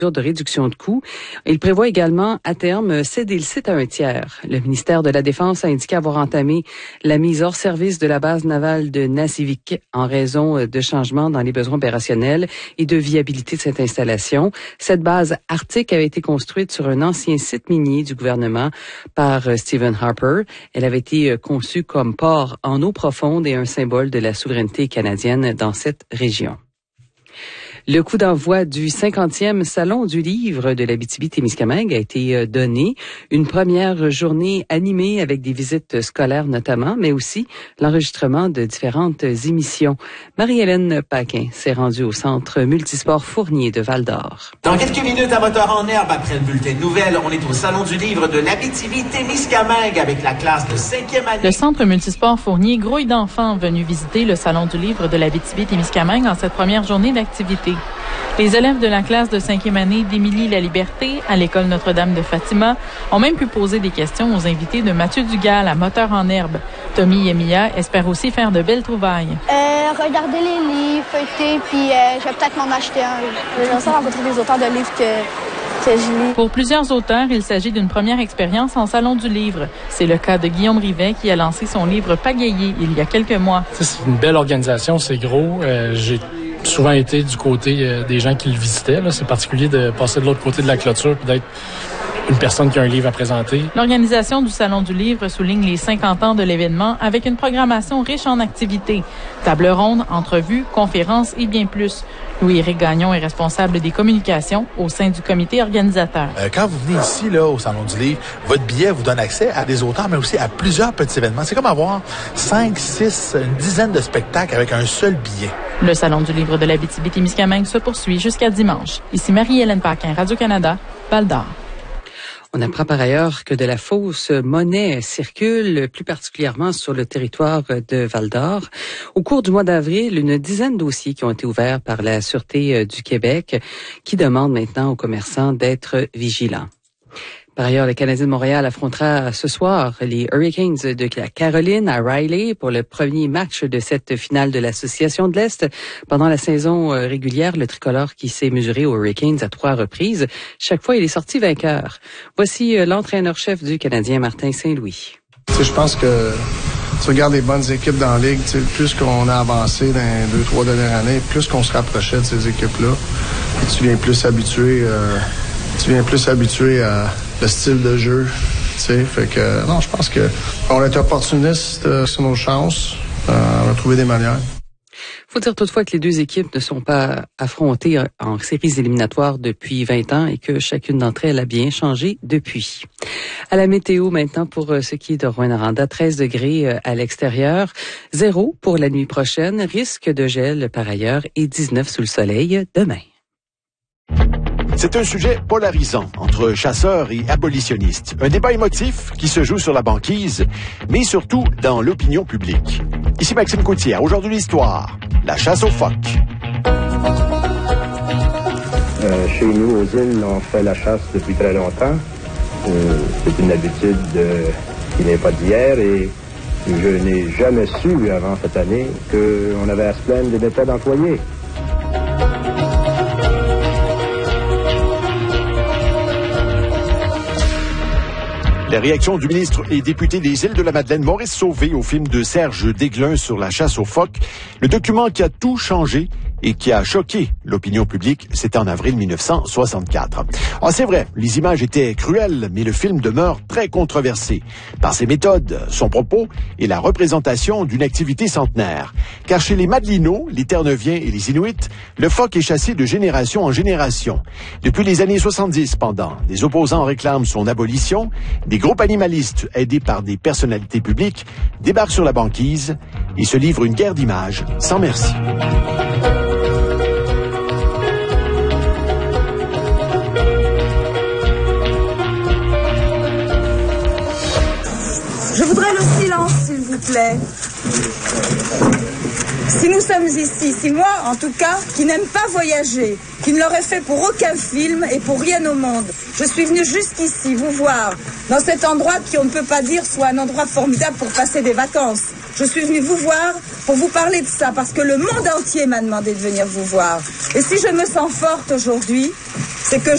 de réduction de coûts. Il prévoit également, à terme, céder le site à un tiers. Le ministère de la Défense a indiqué avoir entamé la mise hors service de la base navale de Nasivik en raison de changements dans les besoins opérationnels et de viabilité de cette installation. Cette base arctique avait été construite sur un ancien site minier du gouvernement par Stephen Harper. Elle avait été conçue comme port en eau profonde et un symbole de la souveraineté canadienne dans cette région. Le coup d'envoi du 50e Salon du livre de l'Abitibi-Témiscamingue a été donné. Une première journée animée avec des visites scolaires notamment, mais aussi l'enregistrement de différentes émissions. Marie-Hélène Paquin s'est rendue au Centre Multisport Fournier de Val-d'Or. Dans quelques minutes, à moteur en herbe, après le bulletin de nouvelles, on est au Salon du livre de l'Abitibi-Témiscamingue avec la classe de 5e année. Le Centre Multisport Fournier grouille d'enfants venus visiter le Salon du livre de l'Abitibi-Témiscamingue en cette première journée d'activité. Les élèves de la classe de 5e année d'Émilie La Liberté à l'école Notre-Dame de Fatima ont même pu poser des questions aux invités de Mathieu Dugal à Moteur en herbe. Tommy et Mia espèrent aussi faire de belles trouvailles. Regarder les livres, feuilleter, puis je vais peut-être m'en acheter un. J'aimerais ça rencontrer des auteurs de livres que je lis. Pour plusieurs auteurs, il s'agit d'une première expérience en Salon du livre. C'est le cas de Guillaume Rivet qui a lancé son livre Pagaillé il y a quelques mois. C'est une belle organisation, c'est gros. J'ai souvent été du côté des gens qui le visitaient. Là. C'est particulier de passer de l'autre côté de la clôture et d'être une personne qui a un livre à présenter. L'organisation du Salon du livre souligne les 50 ans de l'événement avec une programmation riche en activités. Table ronde, entrevues, conférences et bien plus. Louis-Éric Gagnon est responsable des communications au sein du comité organisateur. Quand vous venez ici, là, au Salon du livre, votre billet vous donne accès à des auteurs, mais aussi à plusieurs petits événements. C'est comme avoir 5, 6, une dizaine de spectacles avec un seul billet. Le Salon du livre de l'Abitibi-Témiscamingue se poursuit jusqu'à dimanche. Ici Marie-Hélène Paquin, Radio-Canada, Val-d'Or. On apprend par ailleurs que de la fausse monnaie circule, plus particulièrement sur le territoire de Val-d'Or. Au cours du mois d'avril, une dizaine de dossiers qui ont été ouverts par la Sûreté du Québec qui demandent maintenant aux commerçants d'être vigilants. Par ailleurs, le Canadien de Montréal affrontera ce soir les Hurricanes de la Caroline à Riley pour le premier match de cette finale de l'Association de l'Est. Pendant la saison régulière, le tricolore qui s'est mesuré aux Hurricanes à 3 reprises, chaque fois il est sorti vainqueur. Voici l'entraîneur-chef du Canadien, Martin Saint-Louis. Je pense que tu regardes les bonnes équipes dans la Ligue, plus qu'on a avancé dans les 2-3 dernières années, plus qu'on se rapprochait de ces équipes-là, et tu viens plus habitué à le style de jeu, fait que non, je pense que on est opportuniste sur nos chances, on va trouver des manières. Faut dire toutefois que les deux équipes ne sont pas affrontées en séries éliminatoires depuis 20 ans et que chacune d'entre elles a bien changé depuis. À la météo maintenant pour ce qui est de Rouyn-Noranda, 13 degrés à l'extérieur, 0 pour la nuit prochaine, risque de gel par ailleurs et 19 sous le soleil demain. C'est un sujet polarisant entre chasseurs et abolitionnistes. Un débat émotif qui se joue sur la banquise, mais surtout dans l'opinion publique. Ici Maxime Coutier, aujourd'hui l'histoire, la chasse aux phoques. Chez nous, aux îles, on fait la chasse depuis très longtemps. C'est une habitude qui n'est pas d'hier et je n'ai jamais su avant cette année qu'on avait à se plaindre des méthodes employées. Les réactions du ministre et député des Îles-de-la-Madeleine, Maurice Sauvé, au film de Serge Desglin sur la chasse aux phoques. Le document qui a tout changé et qui a choqué l'opinion publique, c'était en avril 1964. Ah, c'est vrai, les images étaient cruelles, mais le film demeure très controversé par ses méthodes, son propos et la représentation d'une activité centenaire. Car chez les Madelinots, les Terre-Neuviens et les Inuits, le phoque est chassé de génération en génération. Depuis les années 70, pendant, les opposants réclament son abolition, des groupes animalistes aidés par des personnalités publiques débarquent sur la banquise et se livrent une guerre d'images sans merci. Je voudrais le silence, s'il vous plaît. Si nous sommes ici, si moi, en tout cas, qui n'aime pas voyager, qui ne l'aurait fait pour aucun film et pour rien au monde, je suis venue jusqu'ici vous voir, dans cet endroit qui, on ne peut pas dire, soit un endroit formidable pour passer des vacances. Je suis venue vous voir pour vous parler de ça, parce que le monde entier m'a demandé de venir vous voir. Et si je me sens forte aujourd'hui, c'est que